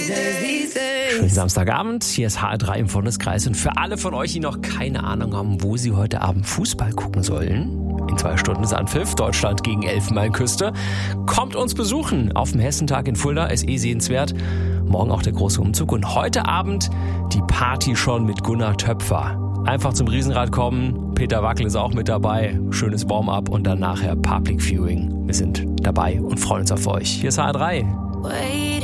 Schönen Samstagabend, hier ist HR3 im Freundeskreis. Und für alle von euch, die noch keine Ahnung haben, wo sie heute Abend Fußball gucken sollen, in 2 Stunden ist Anpfiff, Deutschland gegen Elfenbeinküste. Kommt uns besuchen auf dem Hessentag in Fulda, ist sehenswert. Morgen auch der große Umzug und heute Abend die Party schon mit Gunnar Töpfer. Einfach zum Riesenrad kommen, Peter Wackel ist auch mit dabei, schönes Warm-up und dann nachher Public Viewing. Wir sind dabei und freuen uns auf euch. Hier ist HR3.